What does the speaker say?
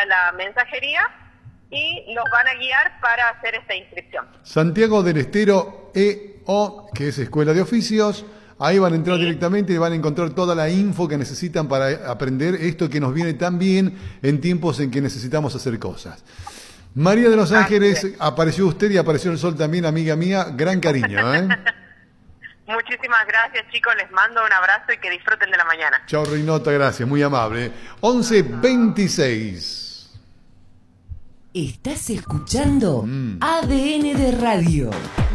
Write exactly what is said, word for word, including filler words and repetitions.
a la mensajería y los van a guiar para hacer esta inscripción. Santiago del Estero E O, que es Escuela de Oficios. Ahí van a entrar Sí. directamente y van a encontrar toda la info que necesitan para aprender esto que nos viene tan bien en tiempos en que necesitamos hacer cosas. María de Los Ángeles, apareció usted y apareció el sol también, amiga mía. Gran cariño, ¿eh? Muchísimas gracias, chicos. Les mando un abrazo y que disfruten de la mañana. Chao, Reinota, gracias, muy amable. once veintiséis. Estás escuchando Mm. A D N de Radio.